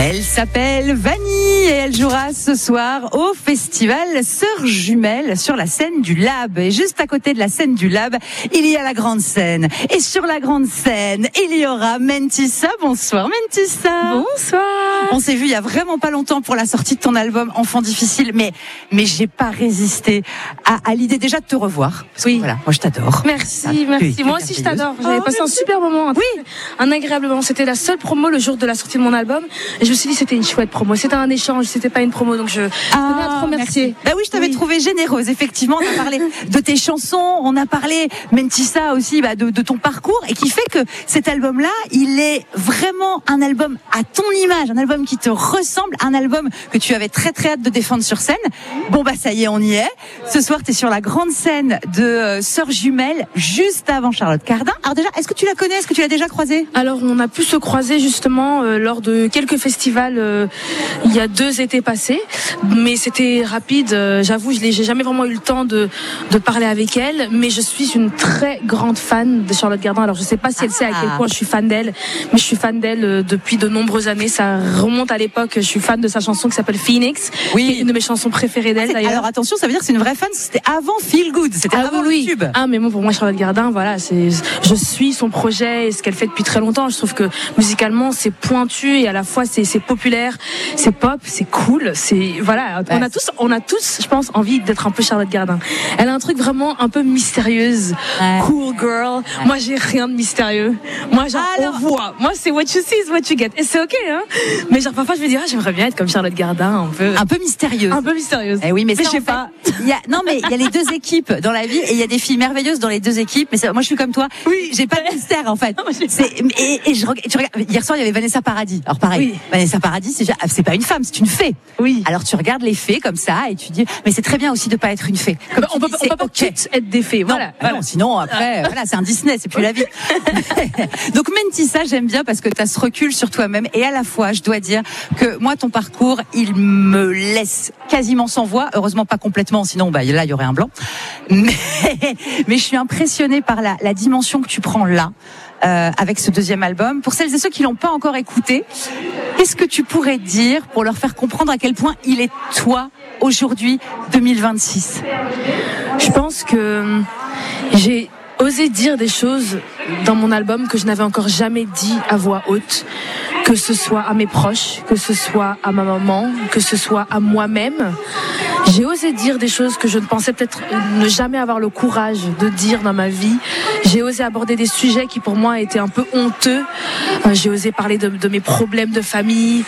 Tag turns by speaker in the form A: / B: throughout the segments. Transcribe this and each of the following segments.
A: Elle s'appelle Vanille et elle jouera ce soir au festival Sœurs Jumelles sur la scène du Lab. Et juste à côté de la scène du Lab, il y a la grande scène. Et sur la grande scène, il y aura Mentissa. Bonsoir Mentissa.
B: Bonsoir.
A: On s'est vu il y a vraiment pas longtemps pour la sortie de ton album Enfant difficile, mais j'ai pas résisté à l'idée déjà de te revoir. Parce que voilà, moi je t'adore.
B: Merci. Moi aussi je t'adore. J'avais passé un super moment, un agréable moment. C'était la seule promo le jour de la sortie de mon album. Et je me suis dit c'était une chouette promo. C'était un échange, c'était pas une promo. Donc je tenais à te remercier.
A: Bah oui, je t'avais trouvé généreuse. Effectivement, on a parlé de tes chansons, on a parlé Mentissa aussi de ton parcours, et qui fait que cet album-là, il est vraiment un album à ton image, un album qui te ressemble, un album que tu avais très très hâte de défendre sur scène. Bon bah ça y est, on y est. Ce soir, t'es sur la grande scène de Sœurs Jumelles, juste avant Charlotte Cardin. Alors déjà, est-ce que tu la connais? Est-ce que tu l'as déjà croisée?
B: Alors on a pu se croiser justement lors de quelques festivals il y a 2 étés passés, mais c'était rapide. J'avoue, j'ai jamais vraiment eu le temps de parler avec elle, mais je suis une très grande fan de Charlotte Cardin. Alors je sais pas si elle sait à quel point je suis fan d'elle, mais je suis fan d'elle depuis de nombreuses années. Ça remonte à l'époque. Je suis fan de sa chanson qui s'appelle Phoenix, qui est une de mes chansons préférées d'elle d'ailleurs.
A: Alors attention, ça veut dire que c'est une vraie fan. C'était avant Feel Good, c'était avant le tube.
B: Mais bon, pour moi Charlotte Cardin, voilà, je suis son projet et ce qu'elle fait depuis très longtemps. Je trouve que musicalement c'est pointu et à la fois c'est populaire, c'est pop, c'est cool, voilà. On a tous, je pense, envie d'être un peu Charlotte Cardin. Elle a un truc vraiment un peu mystérieuse, cool girl. Moi j'ai rien de mystérieux. Moi on voit. Moi c'est what you see is what you get. Et c'est ok, hein. Mais genre parfois je me dis j'aimerais bien être comme Charlotte Cardin, un peu mystérieuse. Un peu mystérieuse.
A: Eh oui, mais
B: je sais pas.
A: Il y a les 2 équipes dans la vie et il y a des filles merveilleuses dans les 2 équipes. Mais moi je suis comme toi. Oui, j'ai pas de mystère en fait. Tu regardes, hier soir il y avait Vanessa Paradis. Alors pareil, Vanessa Paradis, c'est pas une femme, c'est une fée. Oui. Alors tu regardes les fées comme ça et tu dis mais c'est très bien aussi de pas être une fée.
B: On peut pas toutes être des fées. Voilà.
A: Non, sinon après c'est un Disney, c'est plus la vie. Donc Mentissa, j'aime bien parce que tu as ce recul sur toi-même et à la fois je dois dire que moi ton parcours, il me laisse quasiment sans voix, heureusement pas complètement, sinon là il y aurait un blanc. Mais je suis impressionnée par la dimension que tu prends là. Avec ce 2e album. Pour celles et ceux qui l'ont pas encore écouté, qu'est-ce que tu pourrais dire pour leur faire comprendre à quel point il est toi aujourd'hui, 2026?
B: Je pense que j'ai osé dire des choses dans mon album que je n'avais encore jamais dit à voix haute, que ce soit à mes proches, que ce soit à ma maman, que ce soit à moi-même. J'ai osé dire des choses que je ne pensais peut-être ne jamais avoir le courage de dire dans ma vie. J'ai osé aborder des sujets qui pour moi étaient un peu honteux. J'ai osé parler de mes problèmes de famille,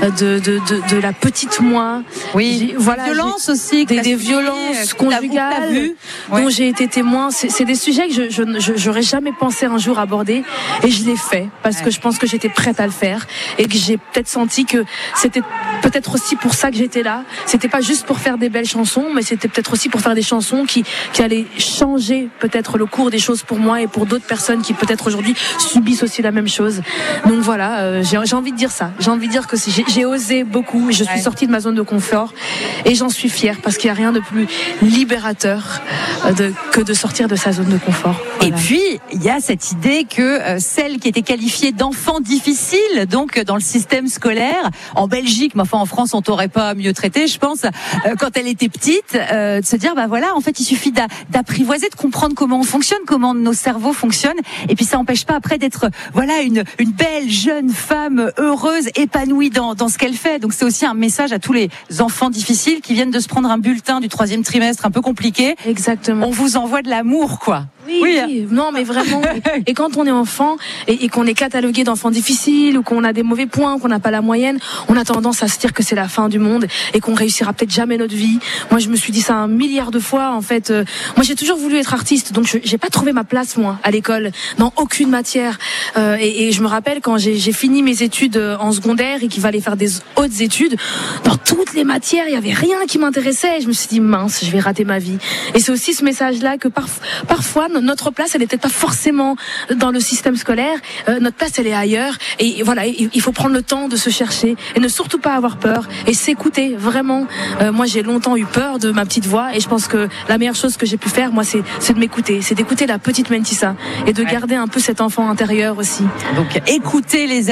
B: de la petite moi.
A: Oui, voilà, violences aussi,
B: des violences conjugales dont j'ai été témoin. C'est des sujets que j'aurais jamais pensé un jour aborder et je l'ai fait parce que je pense que j'étais prête à le faire et que j'ai peut-être senti que c'était peut-être aussi pour ça que j'étais là. C'était pas juste pour faire des belles chansons, mais c'était peut-être aussi pour faire des chansons qui allaient changer peut-être le cours des choses pour moi et pour d'autres personnes qui peut-être aujourd'hui subissent aussi la même chose. Donc voilà, j'ai envie de dire ça. J'ai envie de dire que j'ai osé beaucoup et je suis sortie de ma zone de confort et j'en suis fière parce qu'il n'y a rien de plus libérateur que de sortir de sa zone de confort. Voilà.
A: Et puis, il y a cette idée que celle qui était qualifiée d'enfant difficile, donc dans le système scolaire, en Belgique, mais enfin en France, on t'aurait pas mieux traité, je pense, quand elle était petite, de se dire, en fait, il suffit d'apprivoiser, de comprendre comment on fonctionne, comment nos cerveaux fonctionnent, et puis ça n'empêche pas après d'être, une belle jeune femme heureuse, épanouie dans ce qu'elle fait. Donc c'est aussi un message à tous les enfants difficiles qui viennent de se prendre un bulletin du 3e trimestre un peu compliqué.
B: Exactement.
A: On vous envoie de l'amour, quoi.
B: Oui, non, mais vraiment. Et quand on est enfant et qu'on est catalogué d'enfants difficiles ou qu'on a des mauvais points, qu'on n'a pas la moyenne, on a tendance à se dire que c'est la fin du monde et qu'on réussira peut-être jamais notre vie. Moi, je me suis dit ça 1 milliard de fois. En fait, moi, j'ai toujours voulu être artiste, donc j'ai pas trouvé ma place moi à l'école dans aucune matière. Et je me rappelle quand j'ai fini mes études en secondaire et qu'il fallait faire des hautes études, dans toutes les matières, il y avait rien qui m'intéressait. Et je me suis dit mince, je vais rater ma vie. Et c'est aussi ce message-là que parfois notre place, elle n'est peut-être pas forcément dans le système scolaire. Notre place, elle est ailleurs. Et voilà, il faut prendre le temps de se chercher et ne surtout pas avoir peur et s'écouter vraiment. Moi, j'ai longtemps eu peur de ma petite voix et je pense que la meilleure chose que j'ai pu faire, moi, c'est de m'écouter, c'est d'écouter la petite Mentissa et de garder un peu cet enfant intérieur aussi.
A: Donc, écoutez les